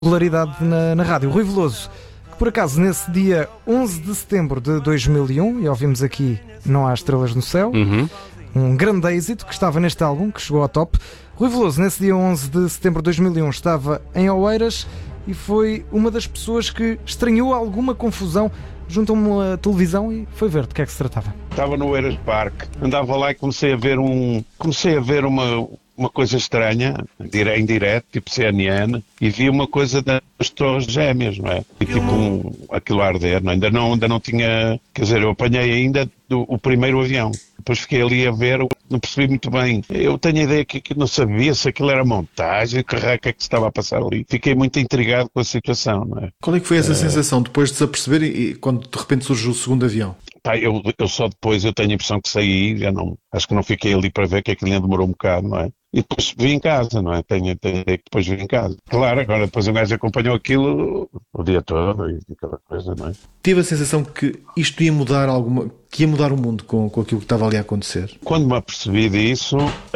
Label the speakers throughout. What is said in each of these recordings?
Speaker 1: Regularidade na rádio. Rui Veloso, que por acaso nesse dia 11 de setembro de 2001, e ouvimos aqui Não Há Estrelas no Céu, um grande êxito que estava neste álbum, que chegou ao top. Rui Veloso, nesse dia 11 de setembro de 2001, estava em Oeiras e foi uma das pessoas que estranhou alguma confusão junto a uma televisão e foi ver de que é que se tratava.
Speaker 2: Estava no Oeiras Parque, andava lá e comecei a ver uma coisa estranha, em direto, tipo CNN, e vi uma coisa das Torres Gêmeas, não é? E tipo aquilo a arder, não é? Ainda não tinha, quer dizer, eu apanhei ainda o primeiro avião. Depois fiquei ali a ver, não percebi muito bem. Eu tenho a ideia que não sabia se aquilo era montagem, que raio é que se estava a passar ali. Fiquei muito intrigado com a situação, não é?
Speaker 3: Qual é que foi essa sensação depois de se aperceber e quando de repente surgiu o segundo avião?
Speaker 2: Pá, eu só depois, eu tenho a impressão que saí, acho que não fiquei ali para ver, que aquilo ainda demorou um bocado, não é? E depois vim em casa, não é? Tenho a ideia que depois vim em casa. Claro, agora depois o gajo acompanhou aquilo o dia todo e aquela coisa, não é?
Speaker 3: Tive a sensação que isto ia mudar que ia mudar o mundo com aquilo que estava ali a acontecer.
Speaker 2: Quando me apercebi disso,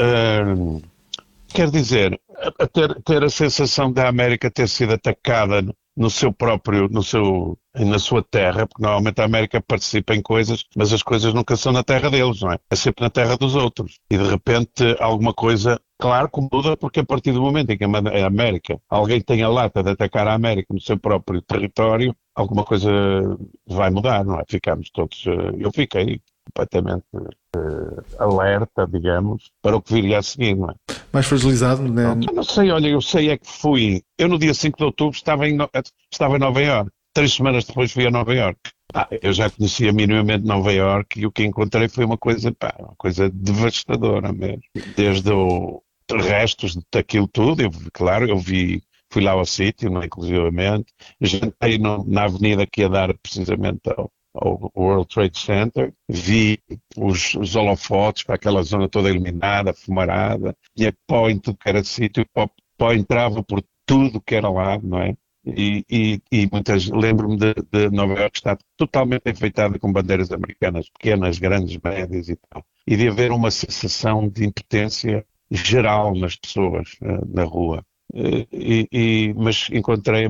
Speaker 2: quer dizer, ter a sensação da América ter sido atacada na sua terra, porque normalmente a América participa em coisas, mas as coisas nunca são na terra deles, não é? É sempre na terra dos outros. E de repente alguma coisa, claro que muda, porque a partir do momento em que a América, alguém tem a lata de atacar a América no seu próprio território, alguma coisa vai mudar, não é? Ficamos todos, eu fiquei completamente alerta, digamos, para o que viria a seguir, não é?
Speaker 3: Mais fragilizado, né?
Speaker 2: Não sei, olha, eu sei é que eu no dia 5 de outubro estava em Nova Iorque, 3 semanas depois fui a Nova Iorque. Eu já conhecia minimamente Nova Iorque e o que encontrei foi uma coisa devastadora mesmo, desde restos daquilo tudo, fui lá ao sítio, não é, inclusivamente, jantei na avenida que ia dar precisamente ao World Trade Center, vi os holofotes para aquela zona toda iluminada, fumarada, tinha pó em tudo que era sítio, pó entrava por tudo que era lá, não é? E lembro-me de Nova Iorque estar totalmente enfeitada com bandeiras americanas, pequenas, grandes, médias e tal, e de haver uma sensação de impotência geral nas pessoas na rua. Mas encontrei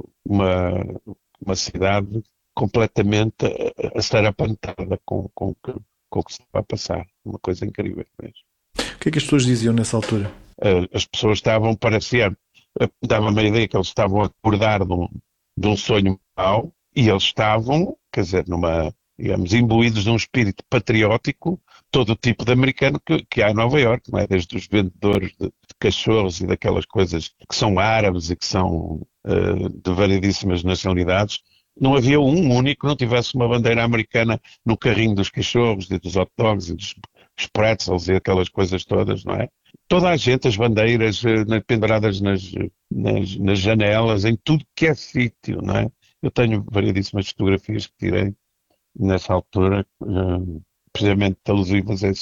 Speaker 2: uma cidade completamente assarapantada com o que se vai passar. Uma coisa incrível mesmo.
Speaker 3: O que é que as pessoas diziam nessa altura?
Speaker 2: As pessoas dava-me a ideia que eles estavam a acordar de um sonho mau e eles estavam, quer dizer, digamos, imbuídos de um espírito patriótico, todo o tipo de americano que há em Nova Iorque, não é? Desde os vendedores de cachorros e daquelas coisas que são árabes e que são de variedíssimas nacionalidades. Não havia um único que não tivesse uma bandeira americana no carrinho dos cachorros e dos hot dogs e dos pretzels e aquelas coisas todas, não é? Toda a gente, as bandeiras penduradas nas janelas, em tudo que é sítio, não é? Eu tenho variedíssimas fotografias que tirei nessa altura, precisamente alusivas a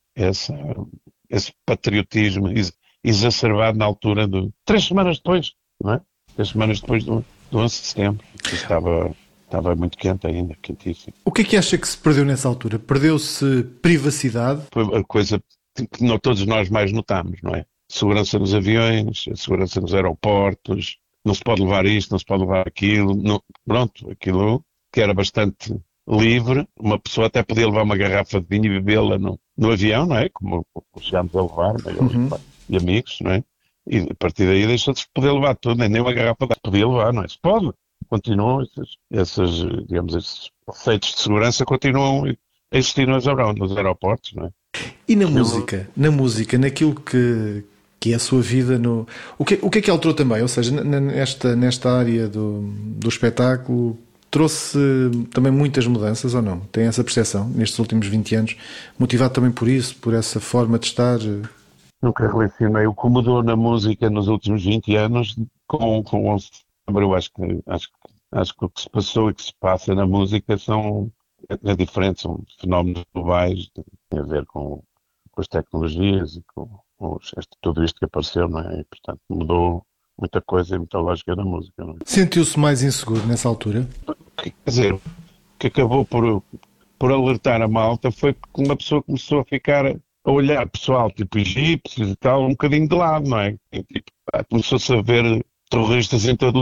Speaker 2: esse patriotismo exacerbado na altura 3 semanas depois, não é? 3 semanas depois do 11 de setembro. Estava muito quente ainda, quentíssimo.
Speaker 3: O que é que acha que se perdeu nessa altura? Perdeu-se privacidade?
Speaker 2: Foi a coisa que todos nós mais notámos, não é? Segurança nos aviões, segurança nos aeroportos, não se pode levar isto, não se pode levar aquilo. Pronto, aquilo que era bastante livre, uma pessoa até podia levar uma garrafa de vinho e bebê-la no avião, não é? Como chegámos a levar, e amigos, não é? E a partir daí deixou de se poder levar tudo, nem uma garrafa de podia levar, não é? Se pode, continuam esses efeitos de segurança continuam a existir nos aeroportos, não é?
Speaker 3: E na música, naquilo que é a sua vida, o que é que alterou também? Ou seja, nesta área do espetáculo, trouxe também muitas mudanças ou não? Tem essa percepção nestes últimos 20 anos, motivado também por isso, por essa forma de estar?
Speaker 2: Nunca relacionei o que mudou na música nos últimos 20 anos com o 11 de setembro. Eu acho que o que se passou e que se passa na música é diferente, são fenómenos globais, tem a ver com as tecnologias e com tudo isto que apareceu, não é? E, portanto, mudou muita coisa e muita lógica na música, não é?
Speaker 3: Sentiu-se mais inseguro nessa altura?
Speaker 2: Quer dizer, o que acabou por alertar a malta foi porque uma pessoa começou a ficar a olhar pessoal tipo egípcios e tal, um bocadinho de lado, não é? E, tipo, começou-se a ver terroristas em todo